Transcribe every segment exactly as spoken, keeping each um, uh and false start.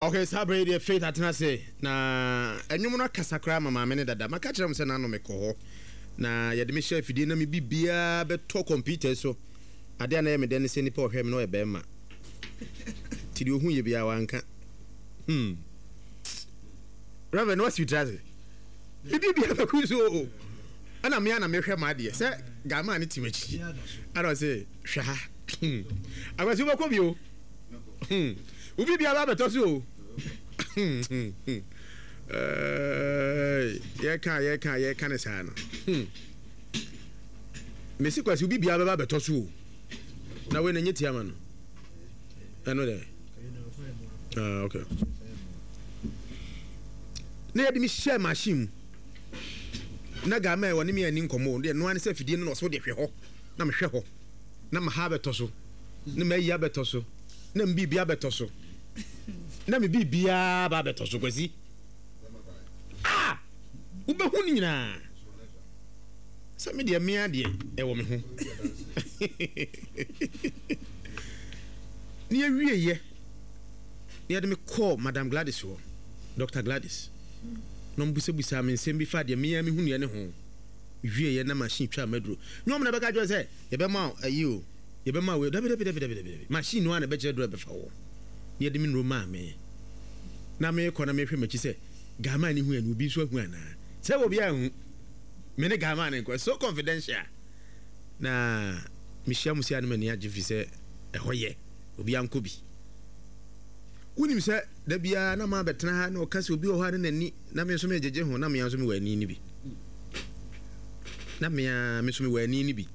Okay, sabre the faith atena say na enwum no kasakra mama me ne dada maka kire m say na no me ko na ye de me share fidie na me bibia be to computer so ade na ye me den say ni pa ohwe me no e be ma ti di ohun ye bia wanka hmm Reverend what's you try bibia be ku so ana me ana me hwe ma de say gama ni timachi I don't say hwa agba si ko bi o hmm ubi bia ba beto so eh ye kan ye kan ye kan sa no hmm mesi kwasi ubi bia ba beto so na we na nyeti ama no eno de ah okay na yedi mi share machine na ga ma e woni mi ani nkomo de no an se fidie no so de hwe ho na me hwe ho na ma ha beto so na ma ya beto so na mbi bia beto so na me bibia ba beto so kwasi ah ube hu ni nyina sa me de me ade e wo me ho ni awie ye ni ade me call Madam Gladys wo Doctor Gladys no mbuse busa me nsem bi fa de me ya me hu ne ne ho wie ye na machine twa maduro nyom na beka jo se ye be ma ayi o ye be ma we dabi dabi dabi dabi machine no na be je do be fa wo ye de me no ma me na me ko na me hwe machi se gama ni hu anu bi so hu ana se wo bia hu me ne gama ne ko so confidential na me hia musia no me ne age fi se e hoye obi anko bi unim se da bia na ma betena ha na o kase obi o ha ne ni na me so me jeje hu na me yanso me wani ni bi na me me so me wani ni bi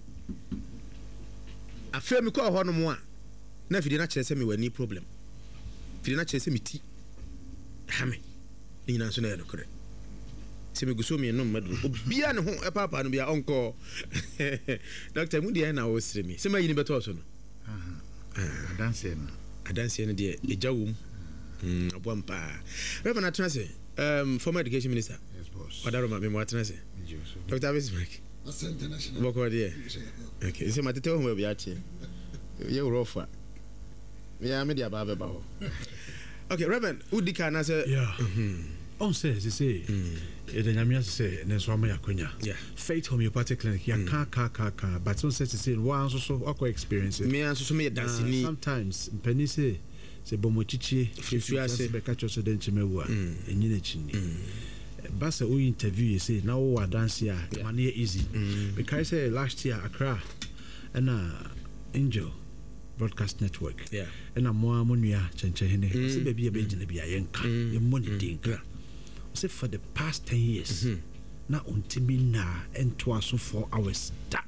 afa me ko ho no mo a na fidi na kire se me wani problem fidi na kire se me ti hame ni na so na no kore se me guso me no madu obia ne ho e papa no bia onko doctor mu dia na wo sire mi se ma yini beto so no aha adanse na adanse na dia ejawum mm abompa Reverend Atnase um former education minister yes boss Odaroma me mo Atnase Doctor Bismarck international boko dia okay se matete ho bia che ye rofa me ya me dia ba ba ho okay Reverend udika na say yeah on says they say e the nyamia say na so ma yakonya Faith Homeopathic Clinic ya ka ka ka ka but on says say one so so akwa experience me an so so me dance ni sometimes penny say se bomochichi fifiase be catch us den chimewu a enyi na chini basa o interview you say now we dance here man easy because say last year Accra and uh Angel Broadcast Network yeah and a mo amunua chenchehene say baby e be gina bia yenka e money dinka say for the past ten years na ontimi na ento aso four hours da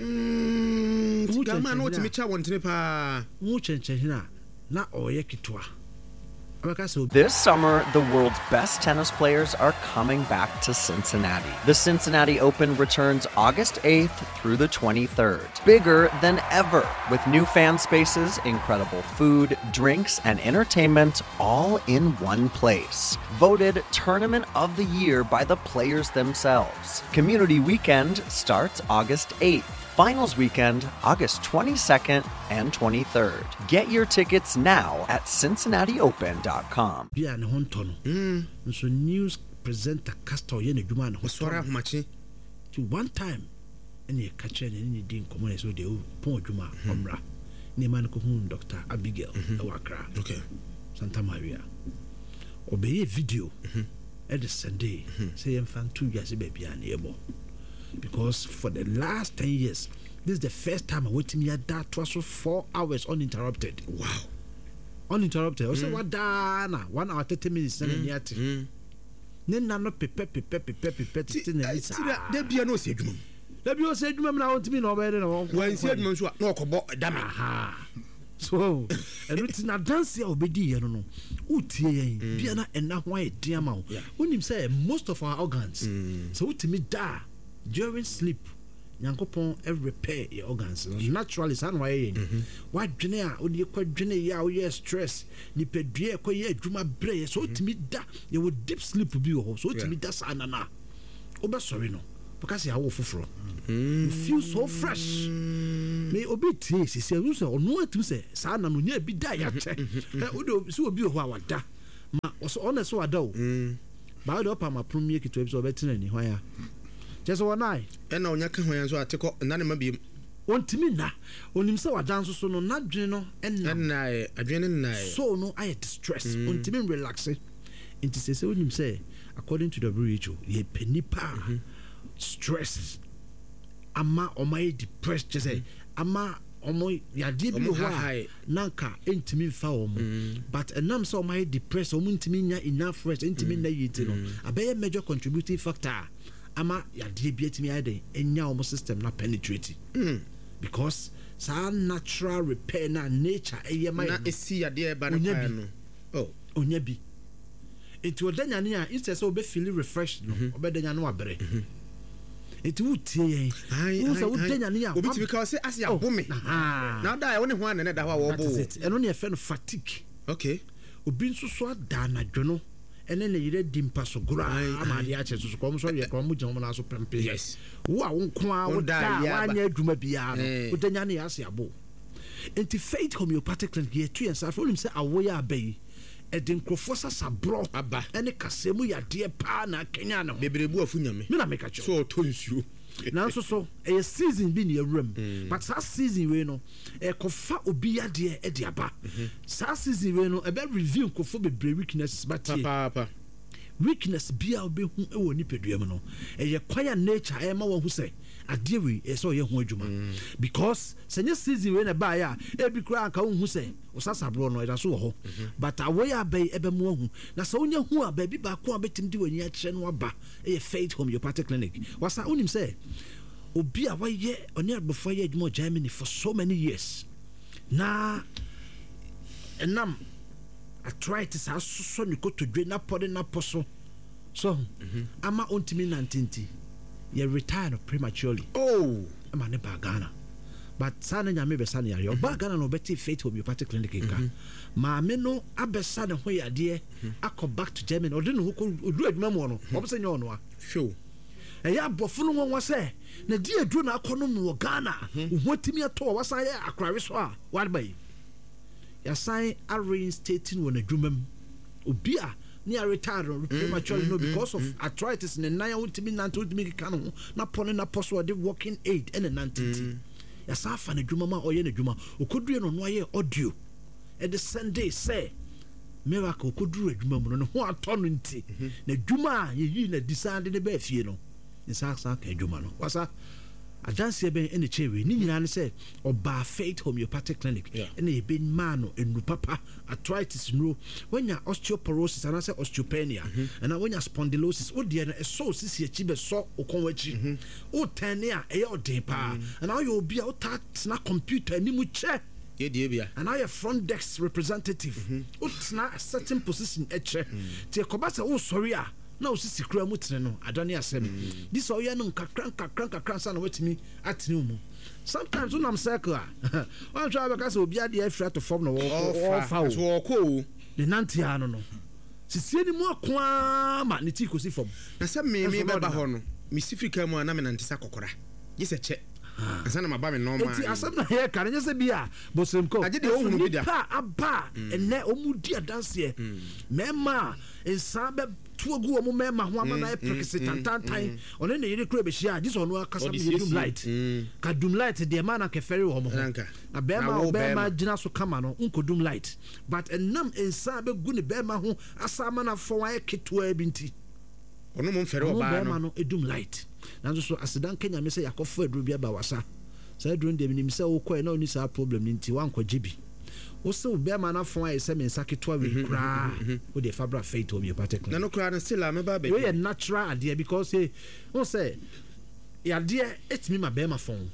mm gama no timi cha wontene pa mu chenchehene na oye kitwa. This summer, the world's best tennis players are coming back to Cincinnati. The Cincinnati Open returns August eighth through the twenty-third. Bigger than ever, with new fan spaces, incredible food, drinks, and entertainment all in one place. Voted Tournament of the Year by the players themselves. Community Weekend starts August eighth. Finals weekend, August twenty-second and twenty-third. Get your tickets now at cincinnati open dot com. Yeah, and hontono. Mm. So news presenter Castor yen adwuma na hosora homachi. To one time, any catcher and any din common so they pon adwuma omra. Ne man ko hun Doctor Abigail Ewakra. Okay. Santa Maria. Obey video. At the Sunday, say enfan two years baby and ebo. Because for the last ten years, this is the first time I wait me at that was four hours uninterrupted. Wow. Uninterrupted. I said, what dana? One hour, thirty minutes, and yet. Then I'm not pepe, pepe, pepe, pepe, there be no said, there be no said, Mamma, I want to be no better than one said, Monsieur, no, damn it. So, and it's not dance or be dear, no. Uti, Piana, and now why, dear mouth. When you say most of our organs, so to me, da. During sleep, Yankopon every repair your organs. Naturally, son, why? Why, Jenna, would you quite Jenna, ya stress? Nipe dear, quay, Juma Bray, so to me that you would deep sleep to be your so to me that's anana. Oba sorry, no, because you are awful. You feel so fresh. May obey tea, she said, or no to say, son, and near be diet. Udo, so be a da. ma so honest so ada o ba do pa ma promie kito ebi so betina ni hwan ya je so wonai e na onya ka hwan so ateko na ne ma bi ontimi na onim se wadan so so no na dwen no enna enna e adwen na e so no I distress ontimi relax into say say onim say according to the W H O ye penipa stress ama omai depressed just say ama omo yade bi ho a nanka entimi mfa omo but enam so omai depressed omo ntimi nya enough rest entimi na yiti no abeye major contributing factor ama yade bi etimi ade enya omo system na penetrate because sa natural repair na nature eye my na esi yade e ba na pa no oh onya bi into odanya ne a instead so be feel refreshed no obedanya no abere it would tie ai so odanya ne a obi ti because say as ya bome na da e woni ho anene da ho wo bo eno ne fe no fatigue okay obi nso so ada na dwono ene ne yire dimpa so gura amade a che so so kom so ye kom gyan mo na so pempe yes wo a wonko a wo da wa nya adwuma bia no odanya ne ya se abo enti Faith Homeopathic Clinic ye tu yensa fo nim se awoya abai edin krofosa sabro aba ene kasemu yade pa na Kenya no bebrebu afu nyame me na meka cho so tonsuo na so so e season bi ne awram but sa season we no e kofa obi yade e de aba sa season we no e be review kofo bebre weaknesses but papa weakness bia obehu e wo nipadua mu no e ye kwaya nature e ma wo hu se ade we e so ye hu adwuma because senye season we na ba ya e bi kura anka wo hu se osasabro no e da so wo ho but away abai e be mu hu na so onya hu a ba bi ba ko abetim di wani a kire no aba e Faith Homeopathic Clinic wasa onim se obi a wa ye oni agbofo ye adwuma Germany for so many years na enam arthritis asoso ni kotodwe na pode na poso so mm-hmm. ama ontimi nantenti ye retire prematurely oh ama ne ba Ghana but sana nyame be sana ya ba Ghana no beti Faith Homeopathic Clinic ka ma me no abesa ne ho yade akọ back to Germany odi no ko odu adwuma mo no obese nya ono a show e ya bofo no won wase na di adu na akọ no mo Ghana wo timi ato wasa ya akrare so a what by ya sign a reinstating when a drumem obia near retired prematurely no because of arthritis and na ya wutimi nanto wutimi kanu na pone na poso de walking aid and nantiti ya safa na dwuma ma oye na dwuma okodue no no aye audio e de Sunday say miracle okoduru adwuma mu no ho atono nti na dwuma ye yi na disande ne ba fie no ni sa sa ka dwuma no wasa ajanse ben ene chewe ni nyina ne se oba Faith Homeopathic Clinic ene ebe mano enu papa arthritis no wenya osteoporosis and say osteopenia and wenya spondylosis o de na so sisi achi be so okonwachi o tane a eye odin pa and now you obi a o ta na computer ni mu che ye die bia and now your front desk representative o tna a certain position e che ti ekobasa o sorry a na osisi kura mutene no adane asem this oya no kakran kakran kakran sa na wetimi atene mu sometimes when I'm circle one try because obi ade afra to form no wo fa so ko the nantia no no sisi ni mu akwa ma ne ti kosi form na se me me be ba ho no mi sifika mu ana me nantisa kokora je se che asa na maba me no ma enti asem na ye kare nyese bia bosemko agye de ohunu bi da pa aba ene omudi adanse mema ensa be tuogu omo mema ho ama na eprekese tantantan one ne yire kura be hia this one akasa be doom light ka doom light de ma na kefere wo mo na bema o bema gina so kama no unko doom light but enam ensa be gu ne bema ho asa ma na fo wa eketwa binti ono mo mfere oba no bema no edum light nanzo so asidan Kenya me say yakofo aduru bia ba wasa say aduru dem nim say wo koe na oni sa problem nti wanko jibi wo se wo bema na fo ayi say me nsaketwa we kra wo de Fabra Faith Homeopathic na no kra na still am ba be we natural idea because say wo say yade etimi ma bema phone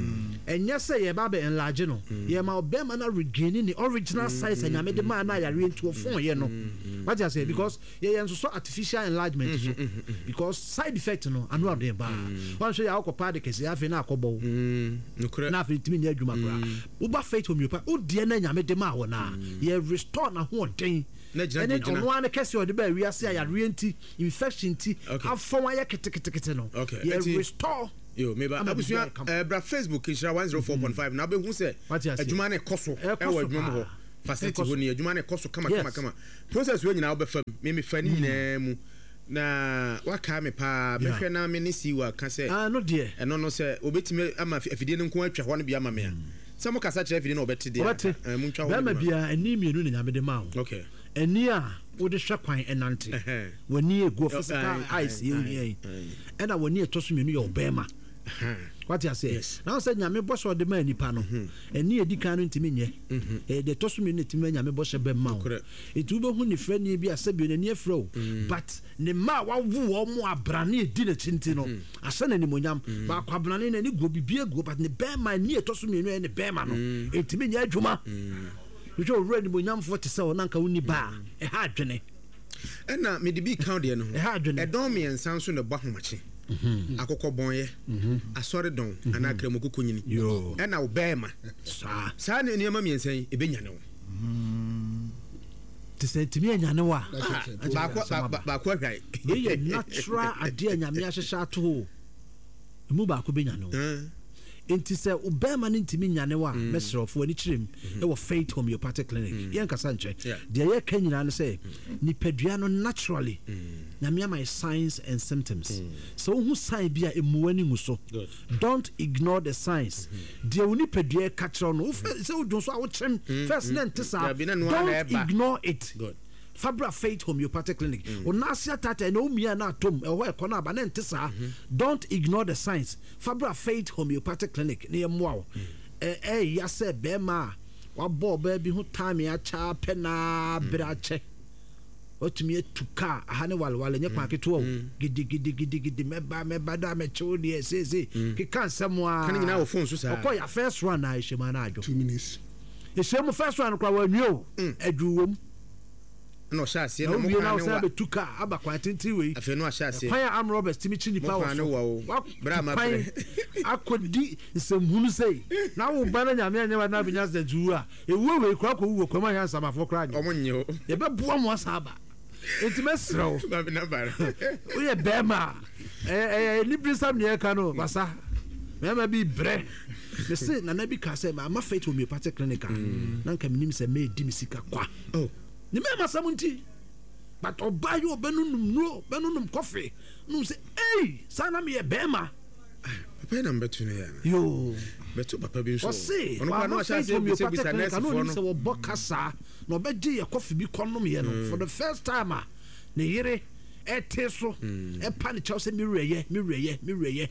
enya say ye ba be enlarge no ye ma bema na regaining the original size enya me de ma na yare into phone ye no what you say because ye yenso so artificial enlargement so because side effect no anu ade ba one show ya akopa de kese afi na akobo no kra na afi timi nya adwuma kra wo ba Faith Homeopathic o de na nya me de ma ho na ye restore na ho den na jina jina ono ane kese ode ba wiase ya yare enti infection ti afon wa ya ketekete no ye restore yo meba abusua eh bra Facebook Ishira one oh four point five na be hu se adwuma na ekoso e wa adwuma ho facility ho ni adwuma na ekoso kama kama kama process we nyina obefam me me fa ni nyina mu na waka me pa mehwe na me ni si wa ka se ah no de eno no se obetime ama afidie no nko atwa ho no bia ama me a se mo kasa kire afidie no obete de mu ntwa ho ba ma bia ani mienu ne nyame de ma ho okay ani a wo de hwa kwan enante wani ego physical eyes ye ye ena wani etoso mienu ye obema what you say now say nyame bo so de ma nipa no ani edi kan no ntimi nye eh de toso mienu ntimi nyame bo hye be ma ho etu be hu ni fra ni bi asabio nani afra o but ne ma wa wu wo mo abrane edi na chinti no asa na ni monyam ba kwabrane na ni go bibie go but ne be ma ni etoso mienu ne be ma no ntimi nye adwuma you already monyam forty say na nka woni ba e ha adwene ena me de bi count de no e ha adwene e don me ensan so ne ba homache akokọ bonye asori don ana kremo kokonyini ena obema sa sa ne niam me ensan e benyane wo te se timi anyane wa ba ko ba ko hwai ye natural ade anyame ahyehya to mu ba ko benyane wo enti se obema ne ntimi nyane wa mesrofo ani kirem e wo Faith Homeopathic Clinic yen kasa nche de ye ka nyina ne se ni padua no naturally nyame my signs and symptoms so who sign bia emuani nguso don't ignore the signs de woni padua ka kiro no se wo so a wo kyem first na ntisa don't ignore it good Fabra Faith Homeopathic Clinic. Onasia tata no umia na atom e ho e kona ba na ntesa. Don't ignore the signs. Fabra Faith Homeopathic Clinic ne yemwa. Eh eh ya se be ma wa bo ba bi hu time ya cha pe na brache. Otumi etuka ahane walwale nye kwaketo o. Gidi gidi gidi gidi meba meba da me chodi e se se. Ki kan samwa. Kan nyina wo phone so sa. Okoya first one na ehema na ajo. two minutes. Ehema first one kwa wanyo. Aduwom. No shasi na mo kana wa be tuka aba kwa tenti we afi no shasi kwa am Robert timi chini pa wo bra ma bre akodi nsemhunu sei na wo ba na nyame anya na binya za juu a ewu we kwa kwa wo kwa ma yansa mafo kra nya omonye ye be bua mo asaba enti mesrew ba bi na bare wo ye be ma eh eh libri sam ne ka no basa me ma bi bre me say na na bi ka say ma Faith Homeopathic Clinic na nka minim say me di misika kwa oh ni me masamunti but oba yo benunum no benunum coffee no say hey sana me e bema papa na mbetu ne ya yo betu papa bi nso ono kwa no say to me bisa nurse for no say wo bokasa no obeje ye coffee bi konom ye no for the first time a ne yire ete so e pa ne chaw say mi reye mi reye mi reye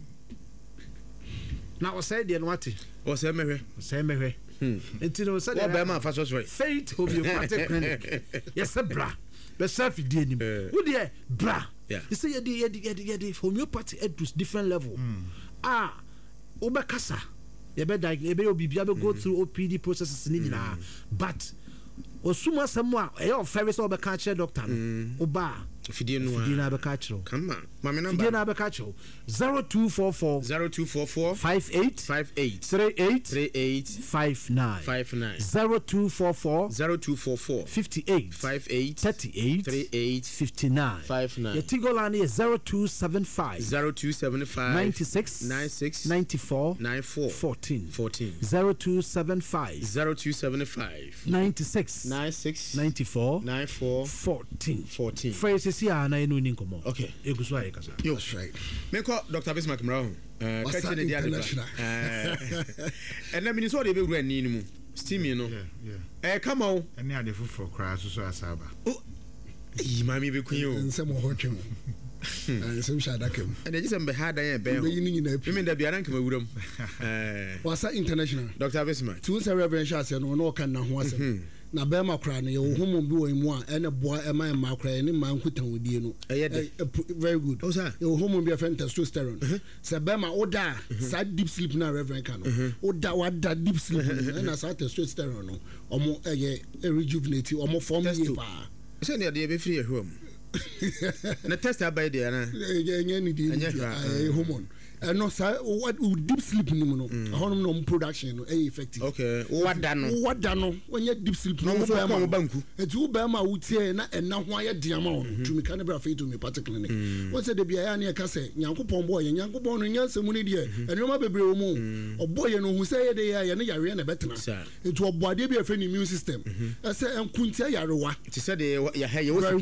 na o say de no ati o say mehwe o say mehwe enti no say o be ma fa so so Faith Homeopathic Clinic yes bra be self di enim wo de bra you say you dey you dey you dey homeopathy at different level ah o be kasa you be die you be obibia be go through O P D processes ni nyina but osuma samu a e o ferry so be ka che doctor no o ba fidie no fidie na be ka chiro come on mama number fidie na be ka chiro zero two four four zero two four four five eight five eight three eight three eight five nine five nine zero two four four zero two four four fifty eight five eight thirty eight three eight fifty nine five nine your Tigolani is zero two seven five zero two seven five ninety six nine six ninety four nine four fourteen fourteen zero two seven five zero two seven five ninety six nine six ninety four nine four fourteen fourteen phrases here na enu ni nkomo okay eguso aye kasa That's right. me ko Doctor Bismarck Mraho eh What's catch that the dia international? eh and na mini so de be wura ni ni mu steamy no eh come on any ade foforo kra so so asaba oh yi mami be kun yo Nsem ho twem. Nsem shada kem. and they just be hard and be Be yin nyina me pi. me da bia na nkama wuram eh Wasa international. Doctor Bismarck Tu se reverential ase no no kan na ho ase. Na be ma kra ne ye wo homo bi wo mu a ene boa e ma ma kra ne ma nkutan odie no. Very good. Oh sir. Ye wo homo bi friend testosterone. Se be ma oda sa deep sleep na reverend kan no. Oda wada deep sleep na sa testosterone no. Omo eye rejuvenate omo form ye pa. say ne de be free ehwam na test abai de na enye ni di enye hormone ɛno saa what deep sleep nim no ɛhɔnom no production no ɛyɛ effective okay wada no wada no wɔnyɛ deep sleep no so ɛma banku ɛti wo bɛma wotie na ɛna ho ayɛ diama wo tumi ka ne bra fa to me particularly wo sɛ de bia ya ne ka sɛ nyankopɔn bɔ yɛ nyankopɔn no nyansa mu ne deɛ ɛnoma bebre wo mu ɔbɔ yɛ no hu sɛ yɛ de yɛ ne yare na bɛtena ɛti ɔbɔ ade bi afɛ ne immune system ɛsɛ enkuntia yarewa ti sɛ de yɛ ha yɛ